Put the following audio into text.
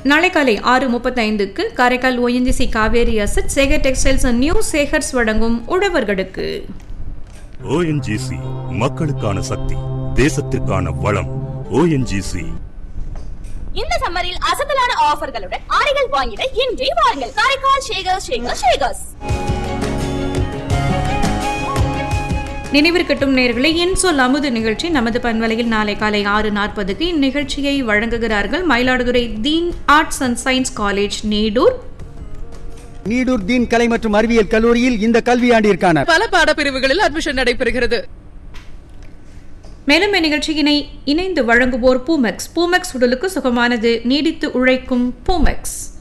நாளை காலை 6:35க்கு Karaikal ONGC Kaveri asset Sekar textiles new Sekar's வழங்கும் உழவர்களுக்கு. ONGC மக்களுக்கான சக்தி, தேசத்திற்கான வளம். ONGC. இந்த சம்மரில் அசத்தலான ஆஃபர்களுடன் ஆடைகள் வாங்கிட இன்றே வாருங்கள். காரைக்கால் ஷேகர்ஸ். நினைவிருக்கட்டும் நேயர்களே, இன்சொல் அமுது நிகழ்ச்சி நமது பண்பலையில் நாளை காலை 6:40க்கு இந்நிகழ்ச்சியை வழங்குகிறார்கள் மயிலாடுதுறை தீன் arts and science college Needur தீன் கலை மற்றும் அறிவியல் கல்லூரியில் இந்த கல்வியாண்டிற்கான பல பாடப்பிரிவுகளில் அட்மிஷன் நடைபெறுகிறது. மேலும் இந்நிகழ்ச்சியினை இணைந்து வழங்குவோர் பூமெக்ஸ் உடலுக்கு சுகமானது, நீடித்து உழைக்கும் பூமெக்ஸ்.